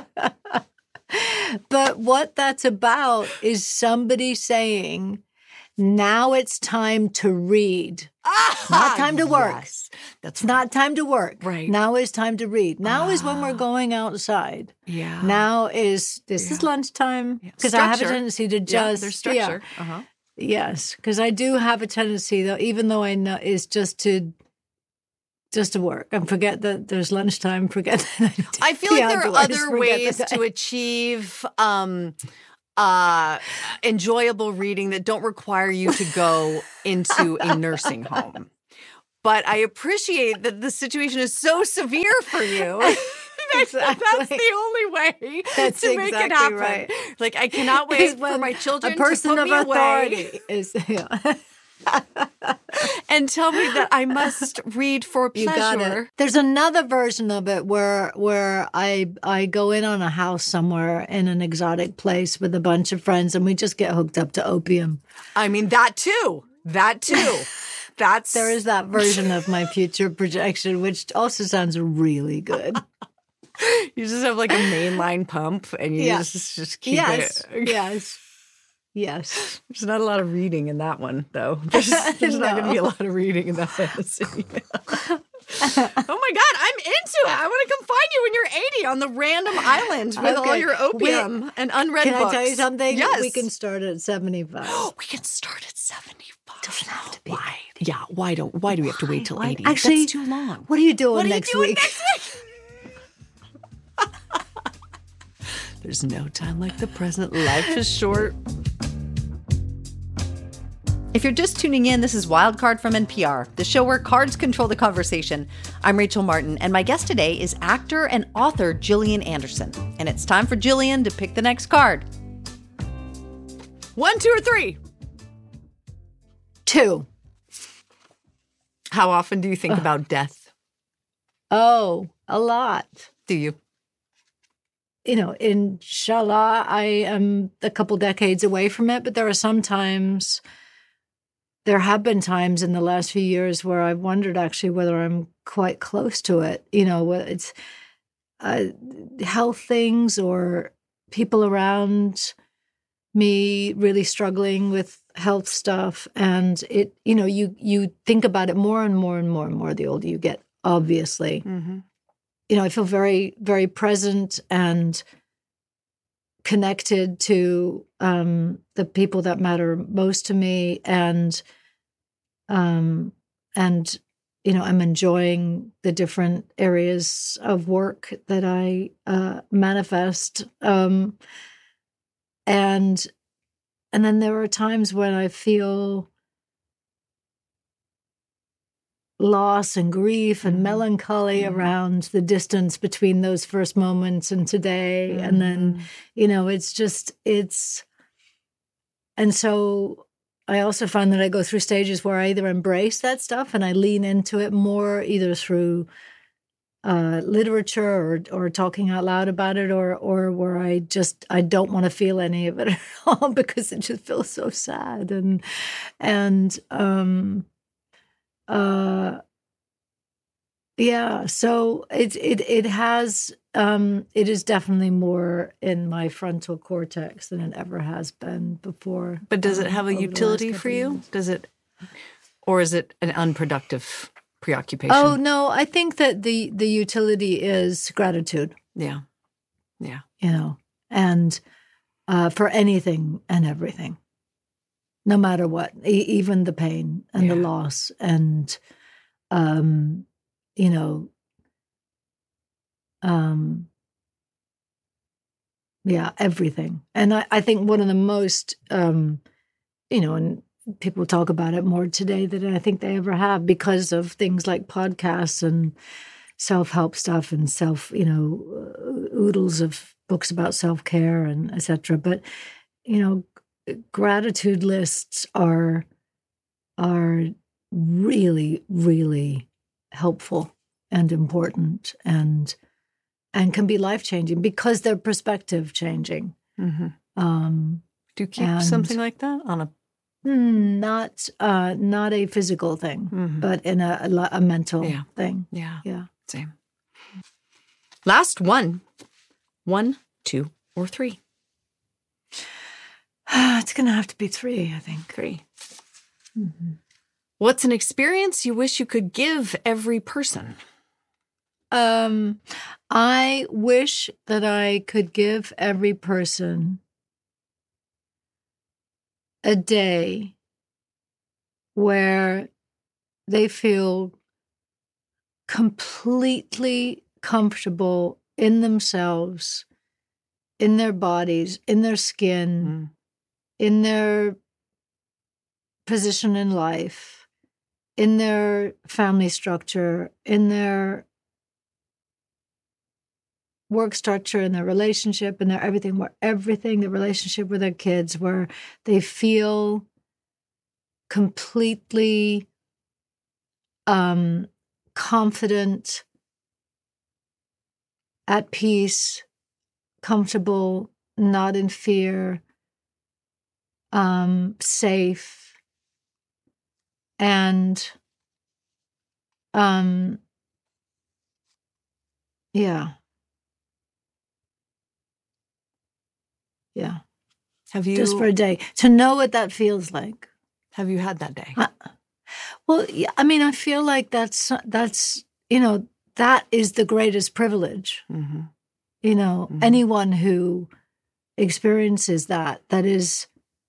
S8: But what that's about is somebody saying, Now it's time to read.
S13: Ah,
S8: not time to work.
S13: Yes. That's
S8: It's not time to work.
S13: Right.
S8: Now is time to read. Now is when we're going outside.
S13: Yeah.
S8: Now is, this is lunchtime. Because I have a
S13: Structure.
S8: tendency to
S13: Yeah,
S8: just.
S13: there's structure.
S8: yeah.
S13: Uh-huh.
S8: Yes. Because I do have a tendency, though, even though I know, is just to. Just to work and forget that there's lunchtime. Forget that.
S13: I feel like
S8: Yeah,
S13: there are
S8: otherwise
S13: other
S8: forget
S13: ways
S8: that
S13: to
S8: I-
S13: achieve um, uh, enjoyable reading that don't require you to go into a nursing home. But I appreciate that the situation is so severe for you.
S8: Exactly.
S13: That's the only way
S8: That's
S13: to make
S8: exactly
S13: it happen.
S8: right.
S13: Like, I cannot wait
S8: Is
S13: for
S8: when
S13: my children
S8: a person
S13: to put
S8: of
S13: me
S8: authority
S13: away
S8: is. Yeah.
S13: and tell me that I must read for
S8: You got
S13: pleasure.
S8: it. There's another version of it where where I I go in on a house somewhere in an exotic place with a bunch of friends and we just get hooked up to opium.
S13: I mean, that too. That too. That's
S8: There is that version of my future projection, which also sounds really good.
S13: You just have like a mainline pump and you
S8: Yeah.
S13: just, just keep
S8: Yes.
S13: it.
S8: Yes. Yes.
S13: There's not a lot of reading in that one, though. There's, there's not going to be a lot of reading in that fantasy. Oh my God, I'm into it. I want to come find you when you're eighty on the random island with all
S8: Okay.
S13: your opium
S8: Wait,
S13: and unread
S8: Can
S13: books.
S8: I tell you something?
S13: Yes.
S8: We can start at seventy-five.
S13: we can start at seventy-five.
S8: Doesn't have to be.
S13: Why? Yeah, why don't why do we have to wait till
S8: Why?
S13: eighty?
S8: Actually,
S13: That's too long.
S8: What are you doing
S13: What are you
S8: next
S13: doing
S8: week?
S13: next week? There's no time like the present. Life is short.
S5: If you're just tuning in, this is Wildcard from N P R, the show where cards control the conversation. I'm Rachel Martin, and my guest today is actor and author Gillian Anderson. And it's time for Gillian to pick the next card.
S13: One, two, or three?
S8: Two.
S13: How often do you think about death?
S8: Oh, a lot.
S13: Do you?
S8: You know, inshallah, I am a couple decades away from it, but there are some times, there have been times in the last few years where I've wondered actually whether I'm quite close to it. You know, whether it's uh, health things or people around me really struggling with health stuff. And it, you know, you you think about it more and more and more and more the older you get, obviously.
S13: Mm-hmm.
S8: You know, I feel very, very present and connected to um, the people that matter most to me, and um, and you know, I'm enjoying the different areas of work that I uh, manifest, um, and and then there are times when I feel loss and grief and melancholy mm-hmm. around the distance between those first moments and today. Mm-hmm. And then, you know, it's just, it's, and so I also find that I go through stages where I either embrace that stuff and I lean into it more, either through uh, literature or or talking out loud about it, or or where I just, I don't want to feel any of it at all because it just feels so sad. And, and, um, Uh, yeah, so it it it has um, it is definitely more in my frontal cortex than it ever has been before.
S13: But does it
S8: um,
S13: have a
S8: over the
S13: utility
S8: last
S13: for
S8: couple
S13: you?
S8: years.
S13: Does it, or is it an unproductive preoccupation?
S8: Oh no, I think that the the utility is gratitude.
S13: Yeah, yeah,
S8: you know, and uh, for anything and everything. No matter what, e- even the pain and
S13: Yeah.
S8: the loss and, um, you know, um, yeah, everything. And I, I think one of the most, um, you know, and people talk about it more today than I think they ever have because of things like podcasts and self-help stuff and self, you know, uh, oodles of books about self-care and et cetera. But, you know, gratitude lists are are really, really helpful and important and and can be life-changing because they're perspective changing.
S13: Mm-hmm.
S8: Um,
S13: Do you keep
S8: and-
S13: something like that on a?
S8: Mm, not uh, not a physical thing,
S13: Mhm.
S8: but in a, a, lo- a mental
S13: Yeah.
S8: thing.
S13: Yeah,
S8: Yeah.
S13: same. Last one, one, two, or three.
S8: It's going to have to be three, I think.
S13: Three. Mm-hmm. What's an experience you wish you could give every person?
S8: Um, I wish that I could give every person a day where they feel completely comfortable in themselves, in their bodies, in their skin, mm. in their position in life, in their family structure, in their work structure, in their relationship, in their everything, where everything, the relationship with their kids, where they feel completely um, confident, at peace, comfortable, not in fear, um, safe, and um, yeah. Yeah.
S13: Have you
S8: just for a day to know what that feels like?
S13: Have you had that day?
S8: Uh, well, yeah, I mean, I feel like that's that's you know that is the greatest privilege. Mm-hmm. You know, mm-hmm. anyone who experiences that, that is,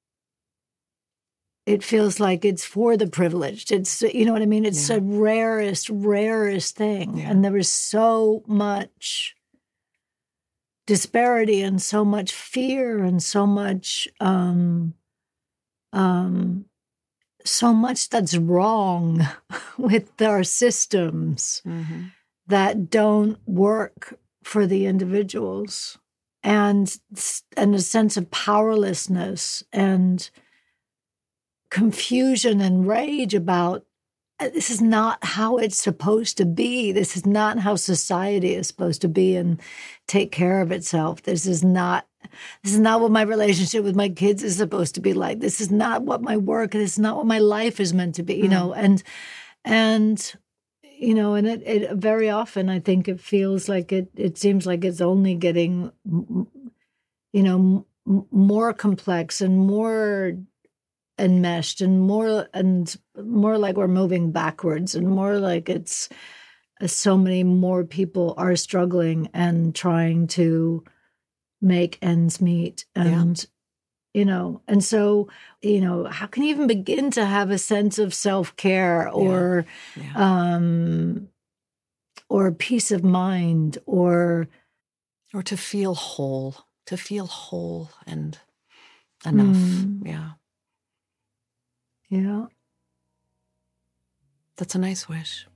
S8: it feels like it's for the privileged. It's you know what I mean. It's yeah. the rarest, rarest thing, yeah. and there is so much disparity and so much fear and so much um um so much that's wrong with our systems mm-hmm. that don't work for the individuals, and and a sense of powerlessness and confusion and rage about this is not how it's supposed to be. This is not how society is supposed to be and take care of itself. This is not this is not what my relationship with my kids is supposed to be like. This is not what my work, this is not what my life is meant to be, you mm. know, and and you know, and it, it very often I think it feels like it it seems like it's only getting you know m- more complex and more enmeshed and more and more like we're moving backwards and more like it's uh, so many more people are struggling and trying to make ends meet and yeah. you know and so you know how can you even begin to have a sense of self-care or yeah. Yeah. um or peace of mind or
S13: or to feel whole to feel whole and enough mm. yeah
S8: Yeah.
S13: That's a nice wish.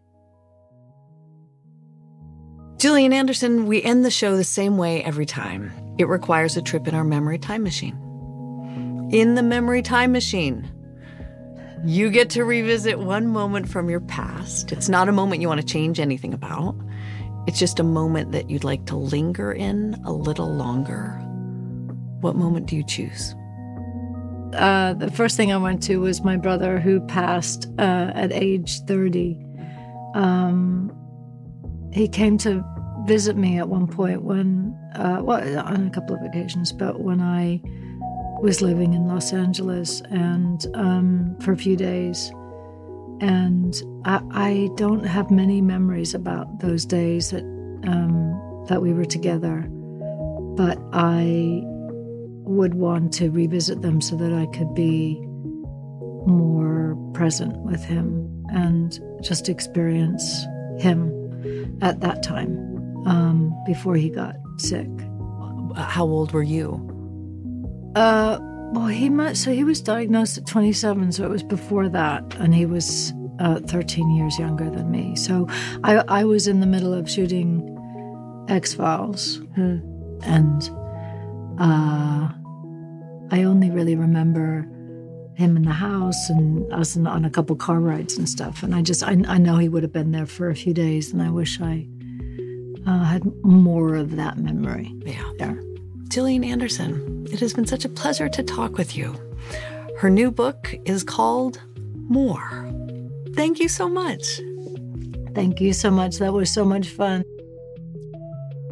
S13: Gillian Anderson, we end the show the same way every time. It requires a trip in our memory time machine. In the memory time machine, you get to revisit one moment from your past. It's not a moment you want to change anything about. It's just a moment that you'd like to linger in a little longer. What moment do you choose?
S8: Uh, the first thing I went to was my brother who passed uh, at age thirty. Um, he came to visit me at one point when, uh, well, on a couple of occasions, but when I was living in Los Angeles and um, for a few days. And I, I don't have many memories about those days that um, that we were together, but I would want to revisit them so that I could be more present with him and just experience him at that time um, before he got sick.
S13: How old were you?
S8: Uh, well, he must, so he was diagnosed at twenty-seven, so it was before that, and he was uh, thirteen years younger than me. So I, I was in the middle of shooting X-Files, hmm. and Uh, I only really remember him in the house and us in, on a couple car rides and stuff. And I just, I, I know he would have been there for a few days, and I wish I uh, had more of that memory.
S13: Yeah. There. Gillian Anderson, it has been such a pleasure to talk with you. Her new book is called More. Thank you so much.
S8: Thank you so much. That was so much fun.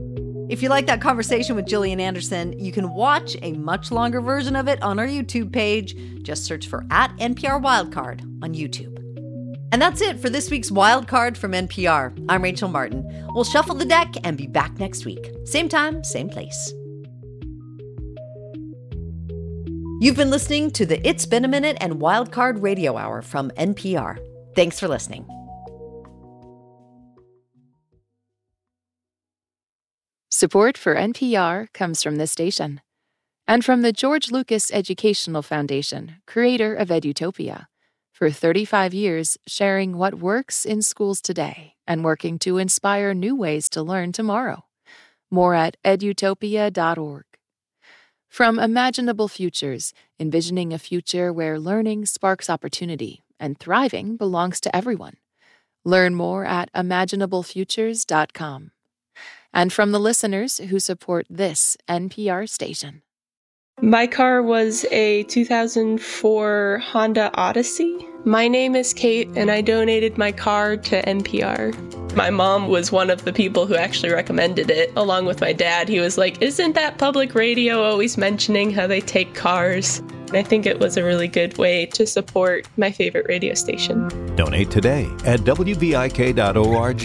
S5: If you like that conversation with Gillian Anderson, you can watch a much longer version of it on our YouTube page. Just search for at N P R Wildcard on YouTube. And that's it for this week's Wildcard from N P R. I'm Rachel Martin. We'll shuffle the deck and be back next week. Same time, same place. You've been listening to the It's Been a Minute and Wildcard Radio Hour from N P R. Thanks for listening.
S4: Support for N P R comes from this station and from the George Lucas Educational Foundation, creator of Edutopia. For thirty-five years, sharing what works in schools today and working to inspire new ways to learn tomorrow. More at edutopia dot org. From Imaginable Futures, envisioning a future where learning sparks opportunity and thriving belongs to everyone. Learn more at imaginable futures dot com. And from the listeners who support this N P R station.
S17: My car was a two thousand four Honda Odyssey. My name is Kate, and I donated my car to N P R. My mom was one of the people who actually recommended it, along with my dad. He was like, "Isn't that public radio always mentioning how they take cars?" And I think it was a really good way to support my favorite radio station.
S6: Donate today at W V I K dot org.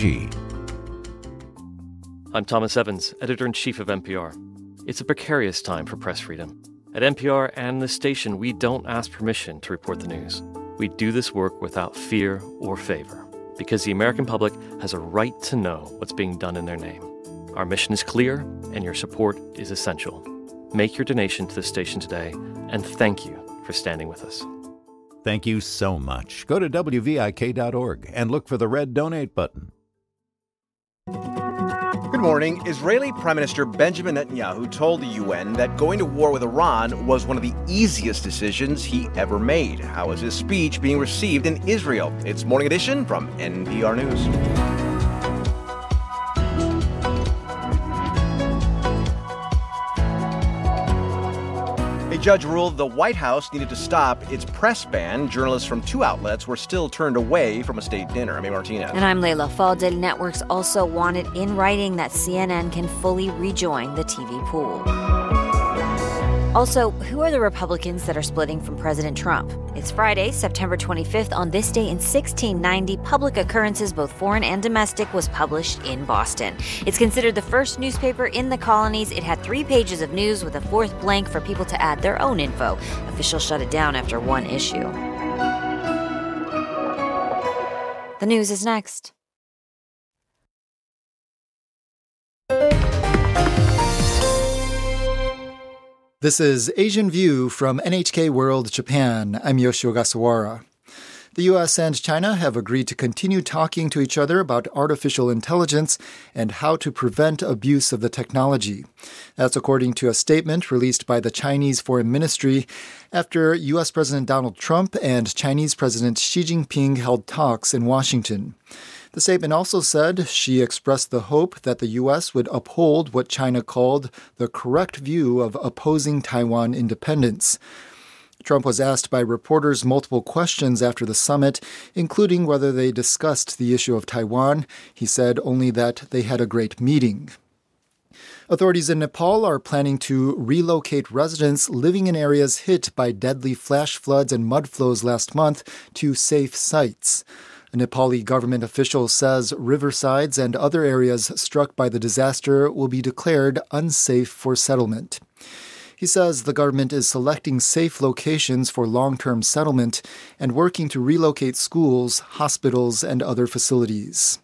S18: I'm Thomas Evans, Editor-in-Chief of N P R. It's a precarious time for press freedom. At N P R and the station, we don't ask permission to report the news. We do this work without fear or favor, because the American public has a right to know what's being done in their name. Our mission is clear, and your support is essential. Make your donation to the station today, and thank you for standing with us.
S6: Thank you so much. Go to W V I K dot org and look for the red donate button.
S19: Good morning. Israeli Prime Minister Benjamin Netanyahu told the U N that going to war with Iran was one of the easiest decisions he ever made. How is his speech being received in Israel? It's Morning Edition from N P R News. A judge ruled the White House needed to stop its press ban. Journalists from two outlets were still turned away from a state dinner. I'm A. Martinez.
S20: And I'm Layla Fall. Daily Networks also wanted in writing that C N N can fully rejoin the T V pool. Also, who are the Republicans that are splitting from President Trump? It's Friday, September twenty-fifth. On this day in sixteen ninety, Public Occurrences, both foreign and domestic, was published in Boston. It's considered the first newspaper in the colonies. It had three pages of news with a fourth blank for people to add their own info. Officials shut it down after one issue. The news is next.
S21: This is Asian View from N H K World Japan. I'm Yoshio Ogasawara. The U S and China have agreed to continue talking to each other about artificial intelligence and how to prevent abuse of the technology. That's according to a statement released by the Chinese Foreign Ministry after U S President Donald Trump and Chinese President Xi Jinping held talks in Washington. The statement also said Xi expressed the hope that the U S would uphold what China called the correct view of opposing Taiwan independence. Trump was asked by reporters multiple questions after the summit, including whether they discussed the issue of Taiwan. He said only that they had a great meeting. Authorities in Nepal are planning to relocate residents living in areas hit by deadly flash floods and mud flows last month to safe sites. A Nepali government official says riversides and other areas struck by the disaster will be declared unsafe for settlement. He says the government is selecting safe locations for long-term settlement and working to relocate schools, hospitals, and other facilities.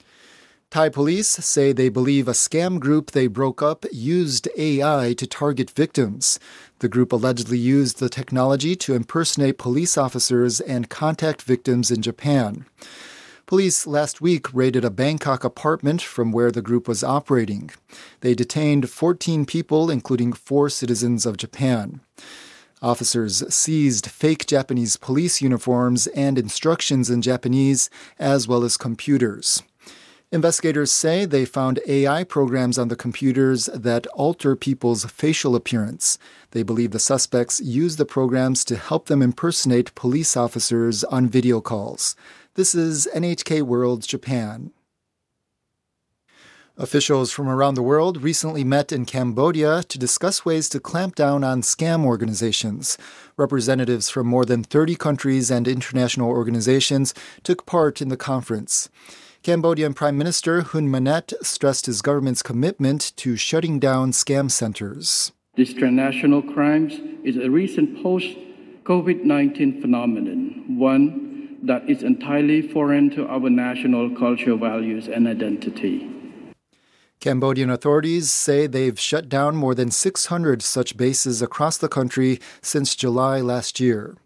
S21: Thai police say they believe a scam group they broke up used A I to target victims. The group allegedly used the technology to impersonate police officers and contact victims in Japan. Police last week raided a Bangkok apartment from where the group was operating. They detained fourteen people, including four citizens of Japan. Officers seized fake Japanese police uniforms and instructions in Japanese, as well as computers. Investigators say they found A I programs on the computers that alter people's facial appearance. They believe the suspects used the programs to help them impersonate police officers on video calls. This is N H K World Japan. Officials from around the world recently met in Cambodia to discuss ways to clamp down on scam organizations. Representatives from more than thirty countries and international organizations took part in the conference. Cambodian Prime Minister Hun Manet stressed his government's commitment to shutting down scam centers.
S7: This transnational crime is a recent post-COVID nineteen phenomenon, one that is entirely foreign to our national cultural values and identity.
S21: Cambodian authorities say they've shut down more than six hundred such bases across the country since July last year.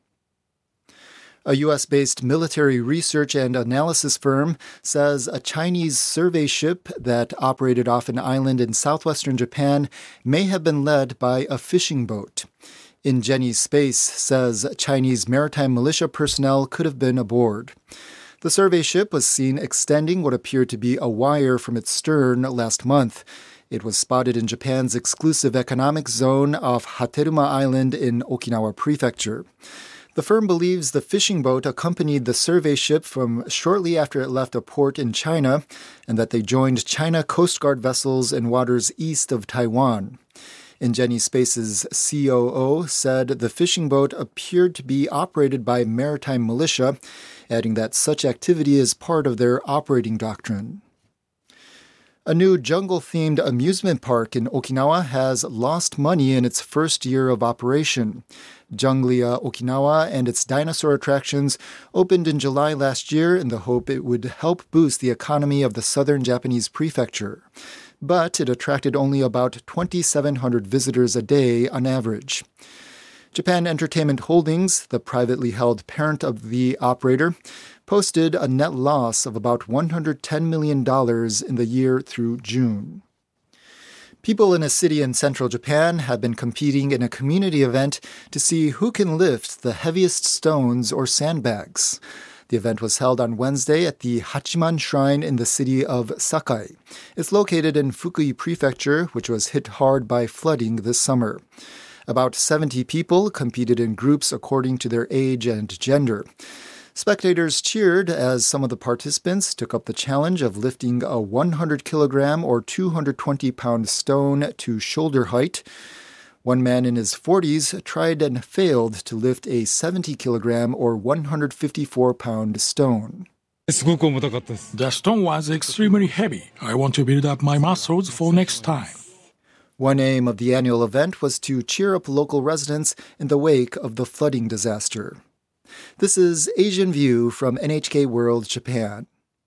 S21: A U S-based military research and analysis firm says a Chinese survey ship that operated off an island in southwestern Japan may have been led by a fishing boat. Ingeni Space says Chinese maritime militia personnel could have been aboard. The survey ship was seen extending what appeared to be a wire from its stern last month. It was spotted in Japan's exclusive economic zone off Hateruma Island in Okinawa Prefecture. The firm believes the fishing boat accompanied the survey ship from shortly after it left a port in China, and that they joined China Coast Guard vessels in waters east of Taiwan. Ingeni Space's C O O said the fishing boat appeared to be operated by maritime militia, adding that such activity is part of their operating doctrine. A new jungle-themed amusement park in Okinawa has lost money in its first year of operation. Junglia Okinawa and its dinosaur attractions opened in July last year in the hope it would help boost the economy of the southern Japanese prefecture. But it attracted only about twenty-seven hundred visitors a day on average. Japan Entertainment Holdings, the privately held parent of the operator, posted a net loss of about one hundred ten million dollars in the year through June. People in a city in central Japan have been competing in a community event to see who can lift the heaviest stones or sandbags. The event was held on Wednesday at the Hachiman Shrine in the city of Sakai. It's located in Fukui Prefecture, which was hit hard by flooding this summer. About seventy people competed in groups according to their age and gender. Spectators cheered as some of the participants took up the challenge of lifting a one hundred kilogram or two hundred twenty pound stone to shoulder height. One man in his forties tried and failed to lift a seventy kilogram or one hundred fifty-four pound stone.
S22: The stone was extremely heavy. I want to build up my muscles for next time.
S21: One aim of the annual event was to cheer up local residents in the wake of the flooding disaster. This is Asian View from N H K World Japan.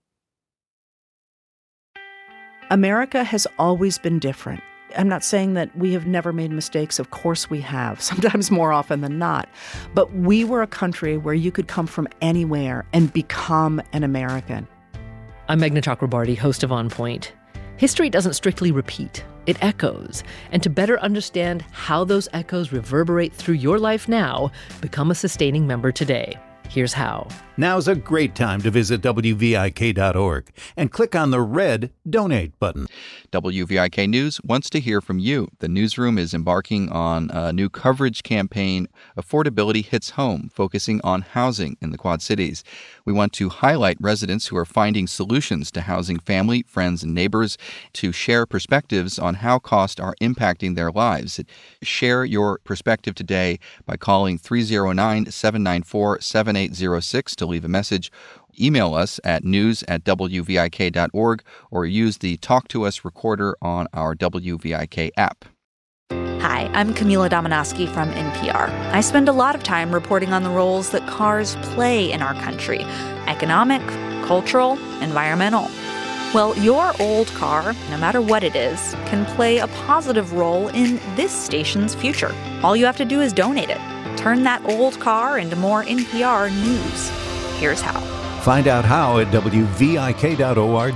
S23: America has always been different. I'm not saying that we have never made mistakes. Of course we have, sometimes more often than not. But we were a country where you could come from anywhere and become an American.
S24: I'm Meghna Chakrabarty, host of On Point. History doesn't strictly repeat. It echoes. And to better understand how those echoes reverberate through your life now, become a sustaining member today. Here's how.
S6: Now's a great time to visit W V I K dot org and click on the red Donate button.
S25: W V I K News wants to hear from you. The newsroom is embarking on a new coverage campaign, Affordability Hits Home, focusing on housing in the Quad Cities. We want to highlight residents who are finding solutions to housing family, friends, and neighbors, to share perspectives on how costs are impacting their lives. Share your perspective today by calling three oh nine, seven nine four, seven eight oh six to leave a message. Email us at news at W V I K dot org or use the Talk to Us recorder on our W V I K app.
S26: Hi, I'm Camila Dominowski from N P R. I spend a lot of time reporting on the roles that cars play in our country: economic, cultural, environmental. Well, your old car, no matter what it is, can play a positive role in this station's future. All you have to do is donate it. Turn that old car into more N P R news. Here's how.
S6: Find out how at W V I K dot org.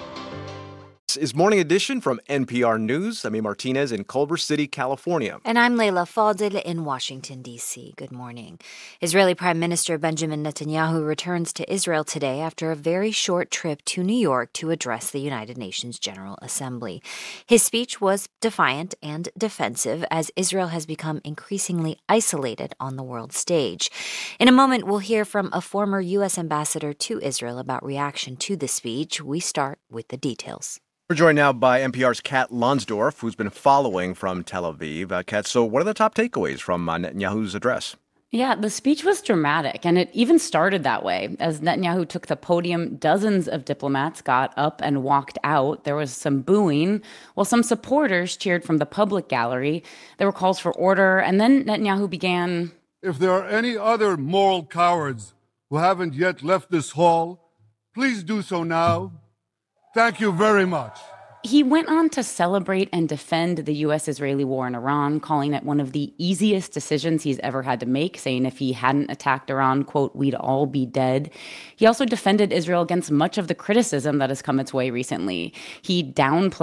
S19: This is Morning Edition from N P R News. I'm A. Martinez in Culver City, California.
S20: And I'm Leila Fadel in Washington, D C. Good morning. Israeli Prime Minister Benjamin Netanyahu returns to Israel today after a very short trip to New York to address the United Nations General Assembly. His speech was defiant and defensive as Israel has become increasingly isolated on the world stage. In a moment, we'll hear from a former U S ambassador to Israel about reaction to the speech. We start with the details.
S19: We're joined now by N P R's Kat Lonsdorf, who's been following from Tel Aviv. Uh, Kat, so what are the top takeaways from uh, Netanyahu's address?
S1: Yeah, the speech was dramatic, and it even started that way. As Netanyahu took the podium, dozens of diplomats got up and walked out. There was some booing, while some supporters cheered from the public gallery. There were calls for order, and then Netanyahu began...
S2: If there are any other moral cowards who haven't yet left this hall, please do so now. Thank you very much.
S1: He went on to celebrate and defend the U S-Israeli war in Iran, calling it one of the easiest decisions he's ever had to make, saying if he hadn't attacked Iran, quote, we'd all be dead. He also defended Israel against much of the criticism that has come its way recently. He downplayed